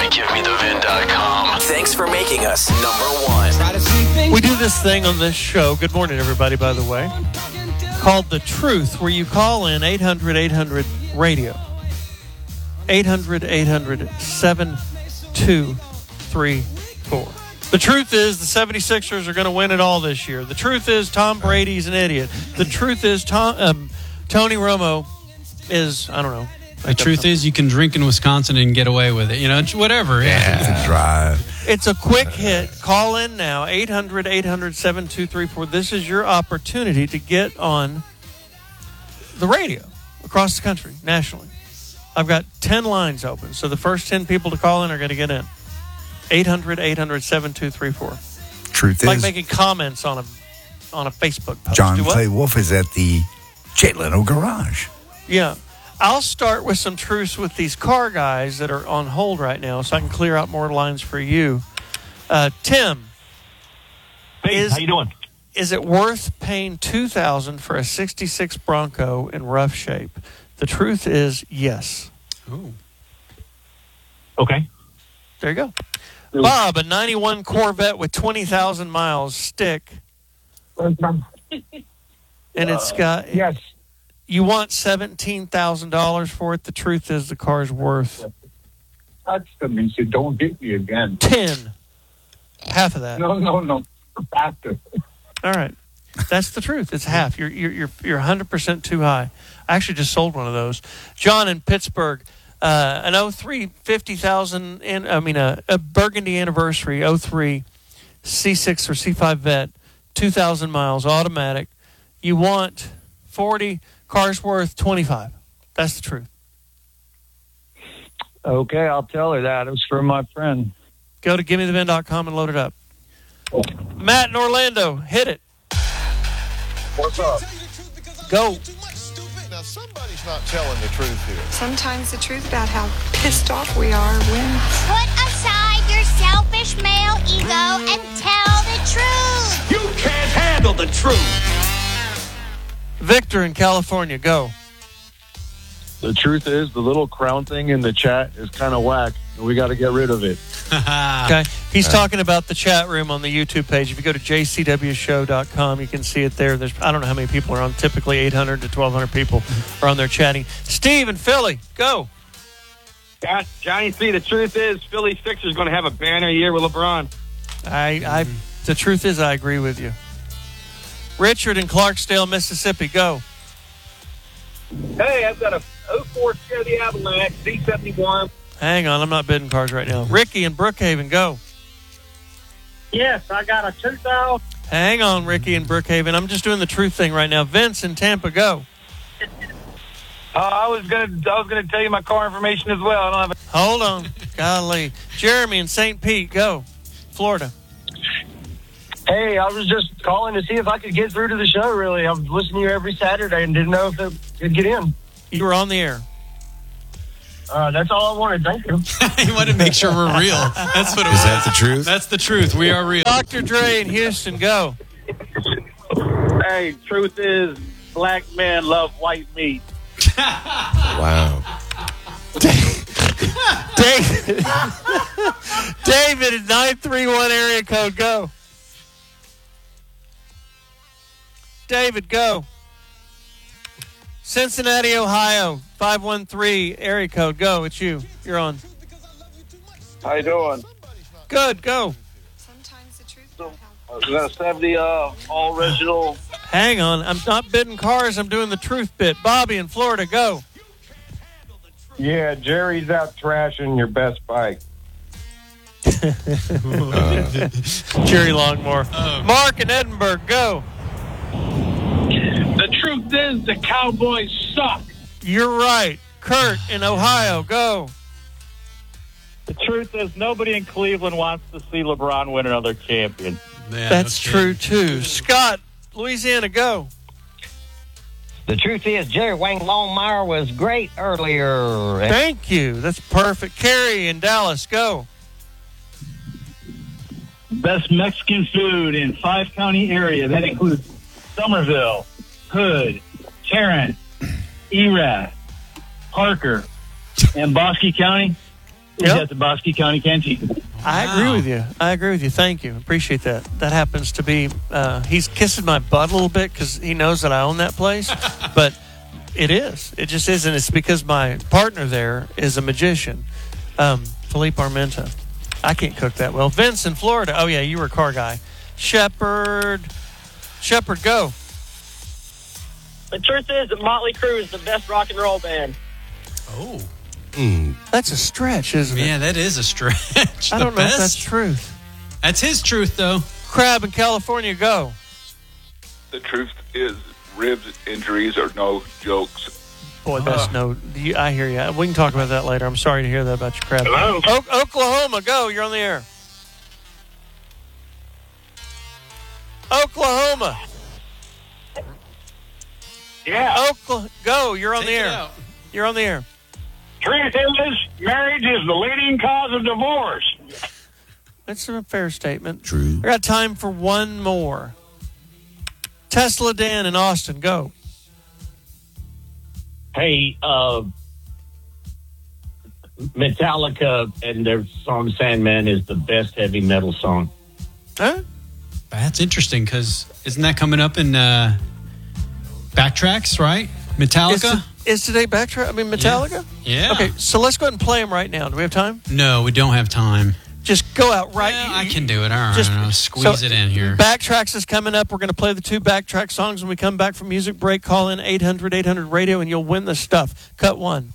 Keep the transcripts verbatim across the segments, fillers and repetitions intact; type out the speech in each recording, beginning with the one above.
give me the vin dot com. Thanks for making us number one. We do this thing on this show. Good morning, everybody, by the way. Called The Truth, where you call in eight hundred eight hundred radio. eight hundred eight hundred seven two three four. The truth is the seventy-sixers are going to win it all this year. The truth is Tom Brady's an idiot. The truth is Tom, um, Tony Romo is, I don't know. The truth is you can drink in Wisconsin and get away with it. You know, whatever. Yeah, Yeah. it's a drive. It's a quick hit. Call in now, eight hundred eight hundred seven two three four. This is your opportunity to get on the radio across the country, nationally. I've got ten lines open, so the first ten people to call in are going to get in. eight hundred eight hundred seven two three four. Truth Like is, making comments on a on a Facebook post. John Do what? Clay Wolf is at the Jay Leno garage. Yeah. I'll start with some truths with these car guys that are on hold right now so I can clear out more lines for you. Uh, Tim. Hey, is, how you doing? Is it worth paying two thousand dollars for a sixty-six Bronco in rough shape? The truth is yes. Ooh. Okay. There you go. Bob, a ninety-one Corvette with twenty thousand miles, stick. And it's got... Yes. You want seventeen thousand dollars for it. The truth is the car's worth... That's the means you don't hit me again. ten. Half of that. No, no, no. Faster. All right. That's the truth. It's half. You're you're you're you're one hundred percent too high. I actually just sold one of those. John in Pittsburgh, uh, an oh three fifty thousand in I mean a, a Burgundy Anniversary oh three C six or C five Vet, two thousand miles automatic. You want forty, car's worth twenty-five. That's the truth. Okay, I'll tell her that. It was from my friend. Go to give me the vin dot com and load it up. Matt in Orlando, hit it. What's up? Go. Now, somebody's not telling the truth here. Sometimes the truth about how pissed off we are wins. Put aside your selfish male ego and tell the truth. You can't handle the truth. Victor in California, go. The truth is, the little crown thing in the chat is kind of whack, and we got to get rid of it. Okay. He's talking about the chat room on the YouTube page. If you go to j c w show dot com, you can see it there. There's I don't know how many people are on. Typically eight hundred to twelve hundred people are on there chatting. Steve in Philly, go. Johnny C, the truth is Philly Sixers going to have a banner year with LeBron. I, I, the truth is I agree with you. Richard in Clarksdale, Mississippi, go. Hey, I've got a oh four Chevy Avalanche D seventy-one. Hang on, I'm not bidding cars right now. Ricky in Brookhaven, go. Yes, I got a two thousand. Hang on, Ricky in Brookhaven. I'm just doing the truth thing right now. Vince in Tampa, go. Uh, I was gonna, I was gonna tell you my car information as well. I don't have a- Hold on, golly. Jeremy in Saint Pete, go. Florida. Hey, I was just calling to see if I could get through to the show, really. I'm listening to you every Saturday and didn't know if it could get in. You were on the air. Uh, that's all I wanted. Thank you. You wanted to make sure we're real. That's what it Is was. that the truth? That's the truth. We are real. Doctor Dre in Houston, go. Hey, truth is black men love white meat. Wow. David, David at nine three one area code, go. David, go. Cincinnati, Ohio, five one three area code, go. It's you. You're on. How you doing? Good, go. Sometimes the truth So, about how I was going to seventy uh, all original. Hang on. I'm not bidding cars. I'm doing the truth bit. Bobby in Florida, go. Yeah, Jerry's out trashing your best bike. Jerry Longmore. Mark in Edinburgh, go. The truth is the Cowboys suck. You're right. Kurt in Ohio, go. The truth is nobody in Cleveland wants to see LeBron win another champion. Yeah, That's okay. true, too. Scott, Louisiana, go. The truth is, Jerry Wayne Longmire was great earlier. Thank you. That's perfect. Carrie in Dallas, go. Best Mexican food in five county area. That includes Somerville, Hood, Tarrant, Erath, Parker, and Bosque County. He's Yep. at the Bosque County Canteen. I Wow. agree with you. I agree with you. Thank you. Appreciate that. That happens to be, uh, he's kissing my butt a little bit because he knows that I own that place. But it is. It just isn't. It's because my partner there is a magician, um, Felipe Armenta. I can't cook that well. Vince in Florida. Oh, yeah, you were a car guy. Shepherd. Shepherd, go. The truth is that Motley Crue is the best rock and roll band. Oh. Mm. That's a stretch, isn't it? Yeah, that is a stretch. I The don't know best? if that's truth. That's his truth, though. Crab in California, go. The truth is ribs injuries are no jokes. Boy, that's Uh. no. You, I hear you. We can talk about that later. I'm sorry to hear that about your crab. Hello? O- Oklahoma, go. You're on the air. Oklahoma. Yeah. Oklahoma, go. You're on Take the it air. out. You're on the air. Truth is, marriage is the leading cause of divorce. That's a fair statement. True. I got time for one more. Tesla Dan in Austin, go. Hey, uh, Metallica and their song Sandman is the best heavy metal song. Huh? That's interesting because isn't that coming up in uh, Backtracks, right? Metallica? Is, is today Backtrack? I mean, Metallica? Yeah. Okay, so let's go ahead and play them right now. Do we have time? No, we don't have time. Just go out right. Yeah, I can do it. All right, Just- I'll squeeze so, it in here. Backtracks is coming up. We're going to play the two Backtrack songs when we come back from music break. Call in eight hundred eight hundred radio and you'll win the stuff. Cut one.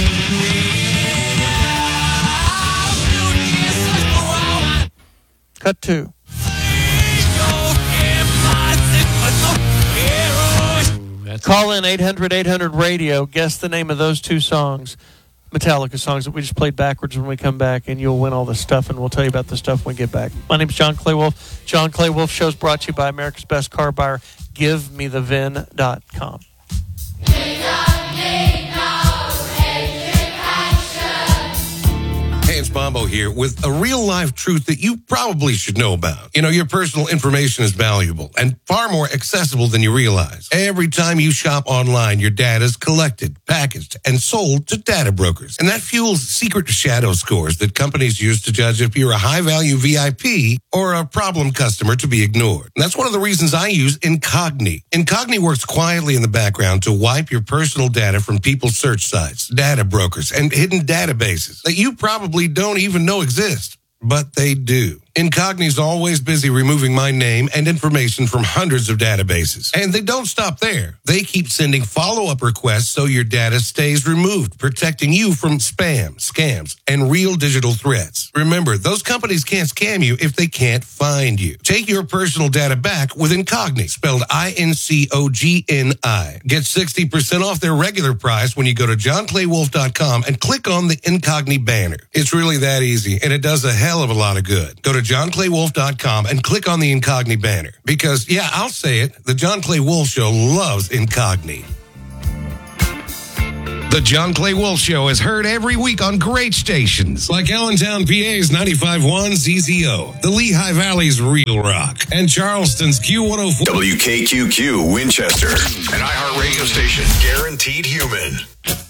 Cut two. Call in eight hundred eight hundred radio. Guess the name of those two songs, Metallica songs that we just played backwards when we come back, and you'll win all the stuff, and we'll tell you about the stuff when we get back. My name's John Clay Wolf. John Clay Wolf Show is brought to you by America's Best Car Buyer, give me the vin dot com. Hey, it's Bombo here with a real-life truth that you probably should know about. You know, your personal information is valuable and far more accessible than you realize. Every time you shop online, your data is collected, packaged, and sold to data brokers. And that fuels secret shadow scores that companies use to judge if you're a high-value V I P or a problem customer to be ignored. And that's one of the reasons I use Incogni. Incogni works quietly in the background to wipe your personal data from people's search sites, data brokers, and hidden databases that you probably don't even know exist, but they do. Incogni's always busy removing my name and information from hundreds of databases. And they don't stop there. They keep sending follow-up requests so your data stays removed, protecting you from spam, scams, and real digital threats. Remember, those companies can't scam you if they can't find you. Take your personal data back with Incogni, spelled I N C O G N I. Get sixty percent off their regular price when you go to john clay wolf dot com and click on the Incogni banner. It's really that easy, and it does a hell of a lot of good. Go to john clay wolf dot com and click on the Incogni banner. Because, yeah, I'll say it, the John Clay Wolf Show loves Incogni. The John Clay Wolf Show is heard every week on great stations like Allentown, P A's ninety-five point one Z Z O, the Lehigh Valley's Real Rock, and Charleston's Q one oh four. W K Q Q Winchester, an iHeartRadio station guaranteed human.